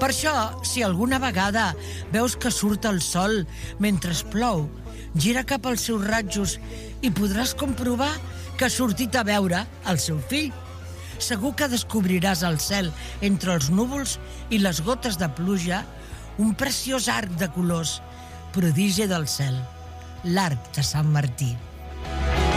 Per això, si alguna vegada veus que surt el sol mentre plou, gira cap als seus rajos i podràs comprovar que ha sortit a veure el seu fill. Segur que descobriràs al cel, entre els núvols i les gotes de pluja, un preciós arc de colors, prodigi del cel, l'arc de Sant Martí.